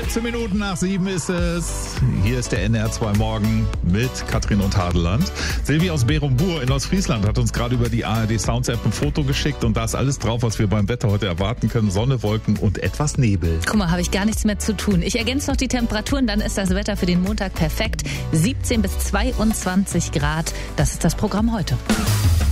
15 Minuten nach 7 ist es. Hier ist der NR2 Morgen mit Katrin und Hadeland. Silvi aus Berumbur in Ostfriesland hat uns gerade über die ARD Sounds App ein Foto geschickt und da ist alles drauf, was wir beim Wetter heute erwarten können. Sonne, Wolken und etwas Nebel. Guck mal, habe ich gar nichts mehr zu tun. Ich ergänze noch die Temperaturen, dann ist das Wetter für den Montag perfekt. 17 bis 22 Grad. Das ist das Programm heute.